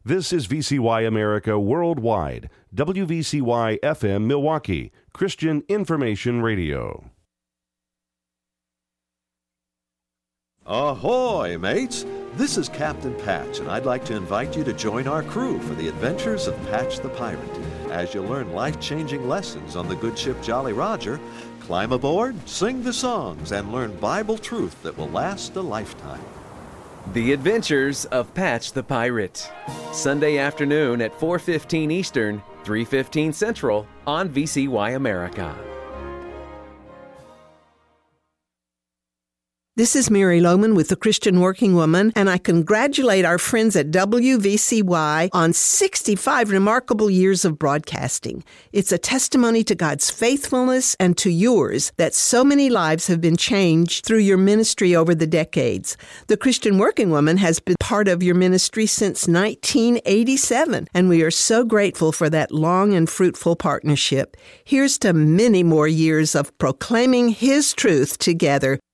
This is VCY America Worldwide, WVCY FM Milwaukee, Christian Information Radio. Ahoy, mates! This is Captain Patch, and I'd like to invite you to join our crew for the adventures of Patch the Pirate. As you learn life-changing lessons on the good ship Jolly Roger, climb aboard, sing the songs, and learn Bible truth that will last a lifetime. The Adventures of Patch the Pirate. Sunday afternoon at 4:15 Eastern, 3:15 Central on VCY America. This is Mary Lohman with the Christian Working Woman, and I congratulate our friends at WVCY on 65 remarkable years of broadcasting. It's a testimony to God's faithfulness and to yours that so many lives have been changed through your ministry over the decades. The Christian Working Woman has been part of your ministry since 1987, and we are so grateful for that long and fruitful partnership. Here's to many more years of proclaiming His truth together